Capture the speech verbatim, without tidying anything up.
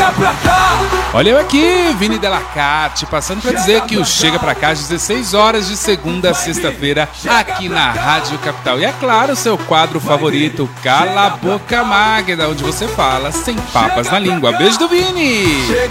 Olha eu aqui, Vini Delacarte, passando pra dizer que o Chega Pra Cá às dezesseis horas de segunda a sexta-feira aqui na Rádio Capital. E é claro, seu quadro favorito, Cala a Boca Magda, onde você fala sem papas na língua. Beijo do Vini!